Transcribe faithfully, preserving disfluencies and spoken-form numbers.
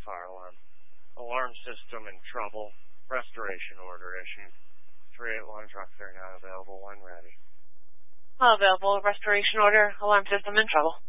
fire alarm. Alarm system in trouble. Restoration order issued. three eight one, truck three nine available when ready. Available. Restoration order. Alarm system in trouble.